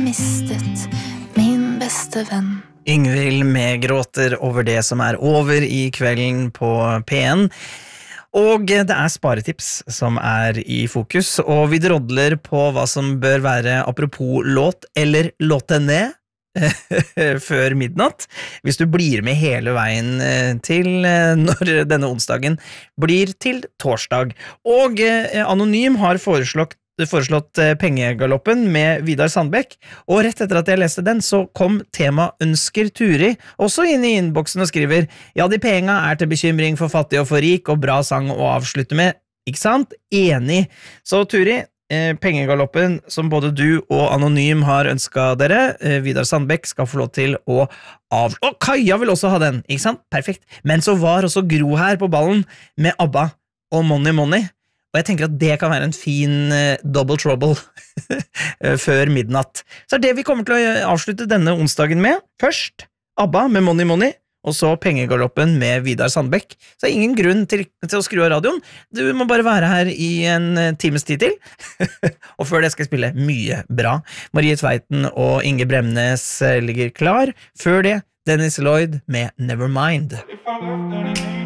mistet min beste venn. Yngvild med gråter over det som over I kvelden på P1. Og det sparetips som I fokus, og vi drodler på hva som bør være apropos låt eller låte ned før midnatt, hvis du blir med hele veien til når denne onsdagen blir til torsdag. Og Anonym har foreslått Pengegaloppen med Vidar Sandbekk, og rett etter at jeg leste den, så kom tema Ønsker Turi også inn I innboksen og skriver ja, de penga til bekymring for fattig og for rik, og bra sang å avslutte med, ikke sant? Enig. Så Turi, Pengegaloppen som både du og Anonym har ønsket dere, Vidar Sandbekk skal få lov til å og Kaja vil også ha den, ikke sant? Perfekt. Men så var også Gro her på ballen med ABBA og Money Money, og jeg tenker at det kan være en fin double trouble før midnatt. Så det vi kommer til å avslutte denne onsdagen med. Først ABBA med Money Money, og så Pengegaloppen med Vidar Sandbekk. Så ingen grunn til å skru av radioen. Du må bare være her I en times tid til. Og før det skal jeg spille mye bra. Marie Tveiten og Inge Bremnes ligger klar. Før det, Dennis Lloyd med Nevermind.